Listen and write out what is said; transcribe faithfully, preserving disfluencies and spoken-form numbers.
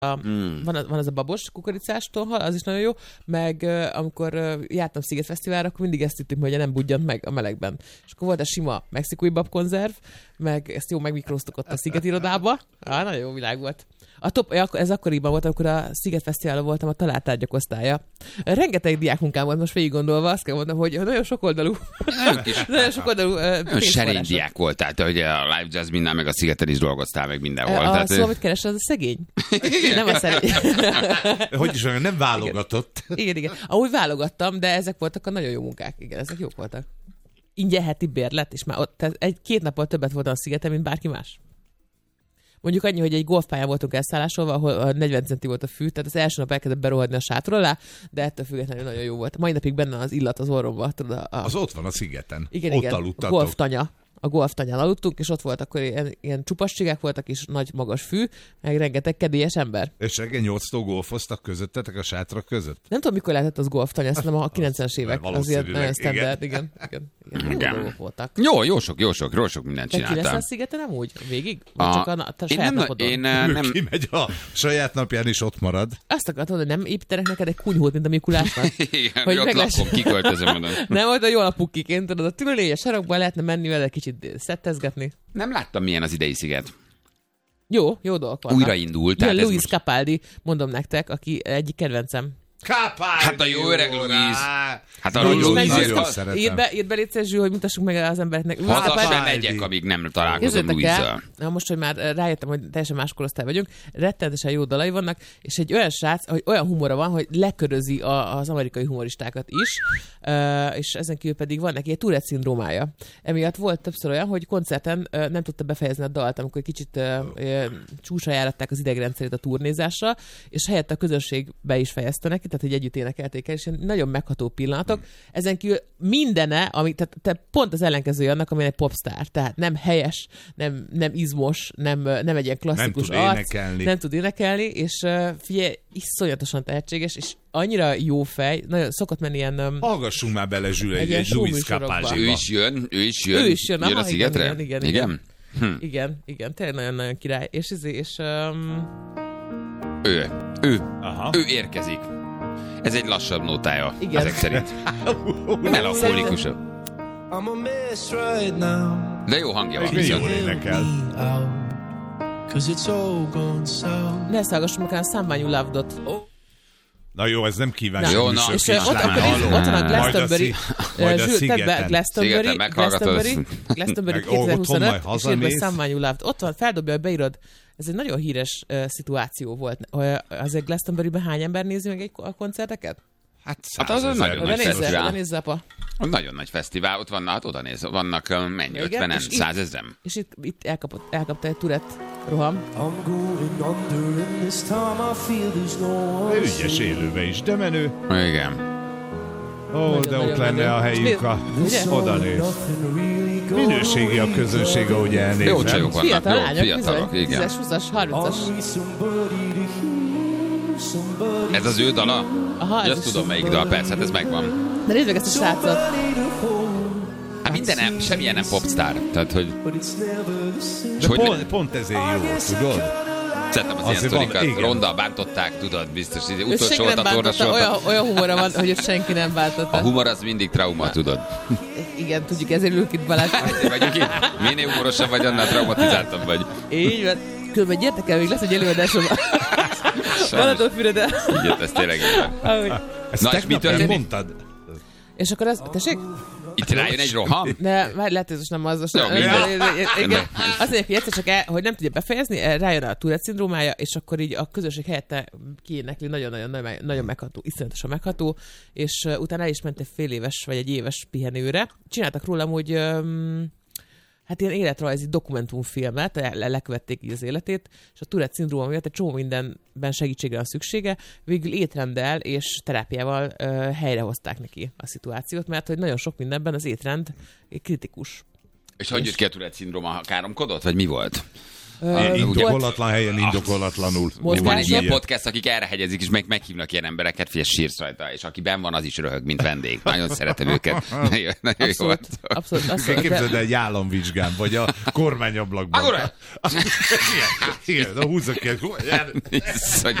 A, mm. van, van az a babos kukoricás tonhal, az is nagyon jó, meg uh, amikor uh, jártam Szigetfesztiválra, akkor mindig ezt hittük, hogy nem budjant meg a melegben. És akkor volt a sima mexikói babkonzerv, meg ezt jó megmikróztuk ott a Sziget irodába. Ah, nagyon jó világ volt. A top, ez akkoriban volt, amikor a Szigetfesztiválon voltam a találtárgyak osztálya. Rengeteg diákmunkám volt most végig gondolva, azt kell mondanom, hogy nagyon sokoldalú. Nagyon sokoldalú uh, serény diák voltál, te, hogy a Live Jazz minden, meg a Szigeten is dolgoztál, meg mindenhol. A, tehát, szóval, amit keres, az a szegény. Nem a szerény. Hogy is mondjam, nem válogatott. Igen, igen, igen. Ahogy válogattam, de ezek voltak a nagyon jó munkák. Igen, ezek jók voltak. Ingyen heti bérlet, és már ott, tehát egy-két nappal többet voltam a Szigeten, mint bárki más. Mondjuk annyi, hogy egy golfpályán voltunk elszállásolva, ahol negyven centi volt a fű, tehát az első nap elkezdett berohadni a sátor alá, de ettől függetlenül nagyon jó volt. Mai napig benne az illat az orromba. Tudod, a... Az ott van a Szigeten. Igen, ott igen. aludtatok. Golftanya. A golftanyán aludtunk, és ott volt akkor ilyen, ilyen csupasségek voltak, és nagy magas fű, meg rengeteg kedélyes ember. És reggel nyolctól golfoztak közöttetek a sátrak között? Nem tudom, mikor lehetett az golftanya, szerintem a kilencvenes évek. Azért nagyon standard, igen. igen, igen. igen. igen. Voltak. Jó, jó sok, jó sok, jó sok mindent csináltam. Te ki lesz a Szigeten nem úgy? Végig? Vagy a... csak a, a én saját nem, napodon? Én nem... Kimegy a saját napján is ott marad. Azt akartam, hogy nem építenek neked egy kunyhót, mint a Mikulásnak? Igen, hogy ott lakom, kiköltözöm. Nem volt a jó alapukiként, tudod, a tülőlény a sarokban lehetne menni vele kicsit szettezgetni. Nem láttam, milyen az idei Sziget. Jó, jó dolgok vannak. Újraindult. Jön Luis most... Capaldi, mondom nektek, aki egyik kedvencem. Capaldi! Hát a jó öreg Luis. Hát a Luis nagyon szeretem. Írd be, írd be légy Zsű, hogy mutassuk meg az embereknek. Haza se megyek, amíg nem találkozom Luizzal. Na most, hogy már rájöttem, hogy teljesen más korosztály vagyunk, rettenetesen jó dalai vannak, és egy olyan srác, hogy olyan humora van, hogy lekörözi a, az amerikai humoristákat is, uh, és ezen kívül pedig van neki egy Tourette-szindrómája. Emiatt volt többször olyan, hogy koncerten uh, nem tudta befejezni a dalt, amikor kicsit uh, uh, csúcsra járatták az idegrendszerét a turnézásra, és helyett a közönségbe is fejezte neki, tehát hogy együtt énekelték el, és nagyon megható pillanatok. Ezen kívül mindene, ami, tehát te pont az ellenkezője annak, ami egy popstar, tehát nem helyes, nem, nem izmos, nem, nem egy ilyen klasszikus nem tud arc, énekelni. nem tud énekelni, és uh, figyelj, iszonyatosan tehetséges, és annyira jó fej, nagyon szokott menni ilyen... Um, Hallgassunk már bele, Zsül, egy, egy, egy Luis Capaldiba. Ő is jön, ő is jön. Ő is jön, jön aha, a Szigetre? Igen, igen, igen. Igen? Igen, hm. igen, igen, tényleg nagyon-nagyon király. És, és um... ő, ő, Aha. ő érkezik. Ez egy lassabb nótája, igen. ezek szerint. Melankólikusabb. De jó hangja van viszont. Jól énekel. Ne szállgassunk meg a Someone You Loved-ot. Na jó, ez nem kívánság. Jó, na, és ott, ott, ott van a Glastonbury, Szigeten. Glastonbury, Glastonbury, Glastonbury kétezer-huszonöt, és írd be Someone You Loved. Ott van, feldobja, hogy beírod. Ez egy nagyon híres uh, szituáció volt. Azért Glastonburyben hány ember nézi meg egy a koncerteket? Hát, hát az egy nagyon nagy fesztivál. Oda nézze, apa. Nagyon nagy fesztivál, ott vannak, hát oda néz, vannak mennyi, ötvenen, százezren. És itt, itt elkapott, elkapta egy Tourette roham. Ügyes élőbe is, de menő. Igen. Ó, de ott lenne a helyük, a... oda néz. Minőségi a közönség, ahogy elnézem. Jó csajok vannak, fiatal jó, lányok, fiatalok, igen. tízes, húszas, harmincas. Ez az ő dala? Aha, ez azt tudom, melyik dal, persze, hát ez megvan. De nézd meg ezt a srácot. Hát minden nem, semmilyen nem popstar. Tehát, hogy... De hogy pont, pont ezért jó, tudod? Szeretem az ilyen sztorikat, ronda bántották, tudod, biztos, hogy utolsó volt a tornasorban. Olyan, olyan humora van, hogy senki nem bántotta. A humor az mindig trauma, tudod. Igen, tudjuk, ezért ülünk itt, Balázs. Ezért vagyunk itt. Minél humorosabb vagy, annál traumatizáltabb vagy. Így van. Különben gyertek el, még lesz egy előadásom. Balatonfüreden. Igen, ez tényleg így. Ezt tegnap nem mondtad? És akkor az, tessék? Itt rájön egy roham? De már lehet, ez most nem az. Most Jó, igen. Azt mondják, hogy egyszer csak el, hogy nem tudja befejezni, rájön a Tourette-szindrómája, és akkor így a közönség helyette kiénekli, nagyon-nagyon nagyon megható, iszonyatosan megható, és utána el is ment egy fél éves, vagy egy éves pihenőre. Csináltak róla, hogy um, hát ilyen életrajzi dokumentumfilmet, le- lekövették így az életét, és a Tourette-szindróma miatt egy csomó mindenben segítségre van szüksége, végül étrenddel és terápiával ö, helyrehozták neki a szituációt, mert hogy nagyon sok mindenben az étrend kritikus. És hogy jött ki a Tourette-szindróma? Káromkodott, vagy mi volt? Indokolatlan helyen, indokolatlanul. Van egy ilyen podcast, akik erre hegyezik, és meg meghívnak ilyen embereket, figyelj, sírsz rajta, és aki benn van, az is röhög, mint vendég. Nagyon szeretem őket. Nagyon, nagyon abszolút, jó. abszolút, abszolút. Képzeld el egy államvizsgán, vagy a kormányablakban. Agora! Igen, húzzak ki.